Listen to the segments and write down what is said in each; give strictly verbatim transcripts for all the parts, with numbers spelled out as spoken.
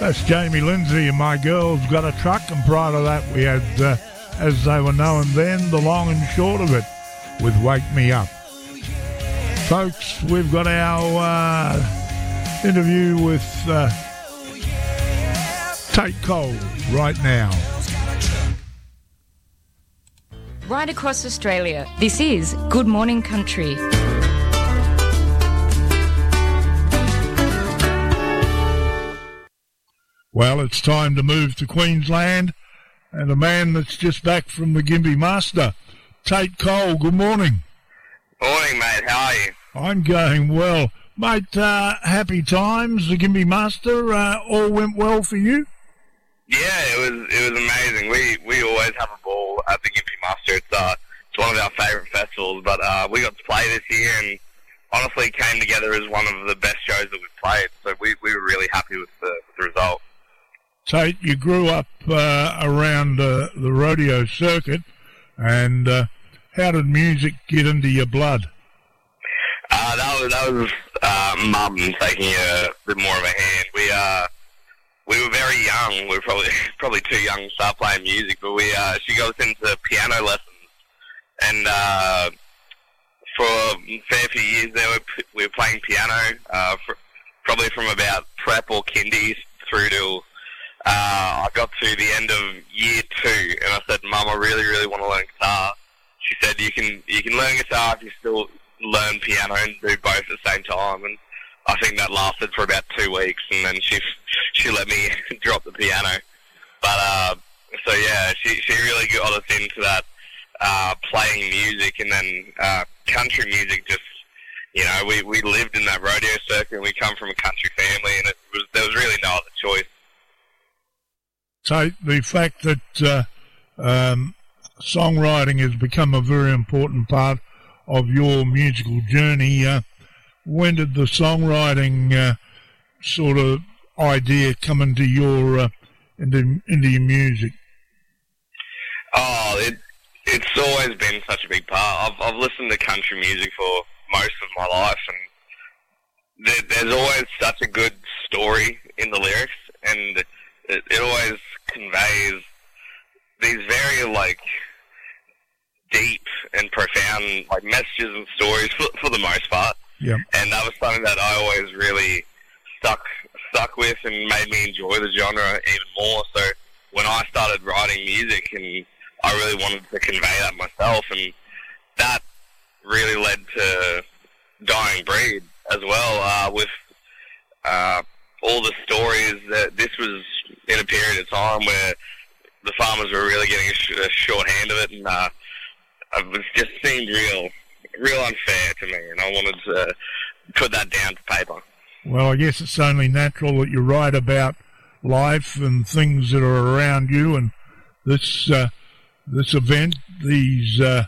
That's Jamie Lindsay and My Girl's Got a Truck, and prior to that we had, uh, as they were known then, the long and short of it with Wake Me Up. Folks, we've got our uh, interview with uh, Tate Cole right now. Right across Australia, this is Good Morning Country. Well, it's time to move to Queensland, and a man that's just back from the Gympie Master, Tate Cole. Good morning. Morning, mate. How are you? I'm going well. Mate, uh, happy times, the Gympie Master. Uh, all went well for you? Yeah, it was it was amazing. We we always have a ball at the Gympie Master. It's, uh, it's one of our favourite festivals, but uh, we got to play this year and honestly came together as one of the best shows that we've played, so we, we were really happy with the, with the result. Tate, you grew up uh, around uh, the rodeo circuit, and uh, how did music get into your blood? Uh, that was that was uh, Mum taking a bit more of a hand. We uh we were very young. We were probably probably too young to start playing music, but we uh, she got us into piano lessons, and uh, for a fair few years there we we were playing piano, uh, for, probably from about prep or kindy through to. Uh, I got to the end of year two, and I said, "Mum, I really, really want to learn guitar." She said, "You can, you can learn guitar if you still learn piano and do both at the same time." And I think that lasted for about two weeks, and then she, she let me drop the piano. But uh, so yeah, she, she really got us into that uh, playing music, and then uh, country music. Just you know, we, we lived in that rodeo circuit, and we come from a country family, and it was there was really no other choice. So the fact that uh, um, songwriting has become a very important part of your musical journey, uh, when did the songwriting uh, sort of idea come into your uh, into, into your music? Oh, it it's always been such a big part. I've I've listened to country music for most of my life, and there, there's always such a good story in the lyrics, and it, it always conveys these very like deep and profound like messages and stories for, for the most part. Yeah. And that was something that I always really stuck stuck with and made me enjoy the genre even more. So when I started writing music, and I really wanted to convey that myself, and that really led to Dying Breed as well, uh, with uh, all the stories that this was in a period of time where the farmers were really getting a, sh- a short hand of it, and uh, it was just seemed real, real unfair to me, and I wanted to put that down to paper. Well, I guess it's only natural that you write about life and things that are around you, and this uh, this event, these uh,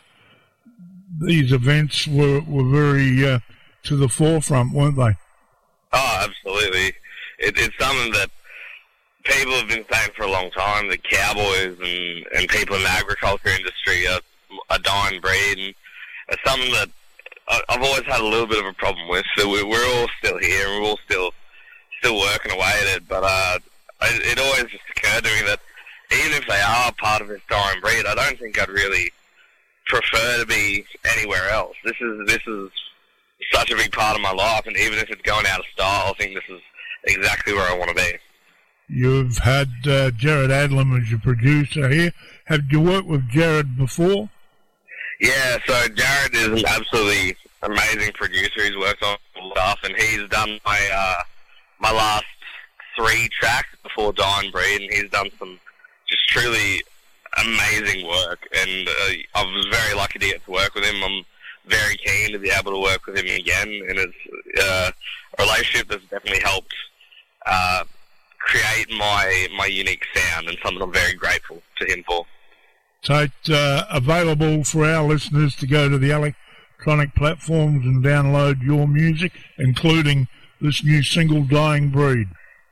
these events were were very uh, to the forefront, weren't they? Oh, absolutely. It, it's something that people have been saying for a long time, that cowboys and, and people in the agriculture industry are a dying breed, and it's something that I've always had a little bit of a problem with. So we're, we're all still here, and we're all still still working away at it, but uh, it always just occurred to me that even if they are part of this dying breed, I don't think I'd really prefer to be anywhere else. This is this is such a big part of my life, and even if it's going out of style, I think this is exactly where I want to be. You've had uh, Jared Adlam as your producer here. Have you worked with Jared before? Yeah, so Jared is an absolutely amazing producer. He's worked on stuff, and he's done my uh, my last three tracks before Dying Breed, and he's done some just truly amazing work, and uh, I was very lucky to get to work with him. I'm very keen to be able to work with him again, and it's uh, a relationship that's definitely helped uh, create my my unique sound, and something I'm very grateful to him for. So it's uh, available for our listeners to go to the electronic platforms and download your music, including this new single, Dying Breed.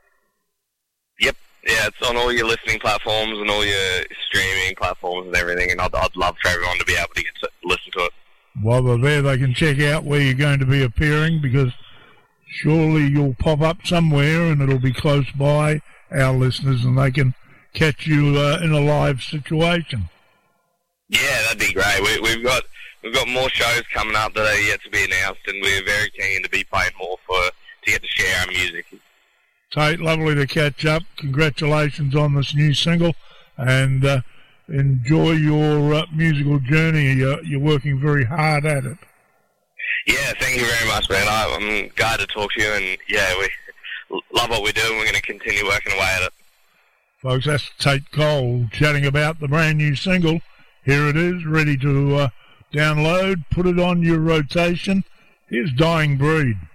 Yep. Yeah, it's on all your listening platforms and all your streaming platforms and everything, and I'd, I'd love for everyone to be able to get to listen to it. While they're there, they can check out where you're going to be appearing, because surely you'll pop up somewhere and it'll be close by our listeners and they can catch you uh, in a live situation. Yeah, that'd be great. We, we've got we've got more shows coming up that are yet to be announced, and we're very keen to be playing more for to get to share our music. Tate, lovely to catch up. Congratulations on this new single, and uh, enjoy your uh, musical journey. You're, you're working very hard at it. Yeah, thank you very much, man. I, I'm glad to talk to you, and yeah, we love what we do, and we're going to continue working away at it. Folks, that's Tate Cole chatting about the brand new single. Here it is, ready to uh, download. Put it on your rotation. Here's Dying Breed.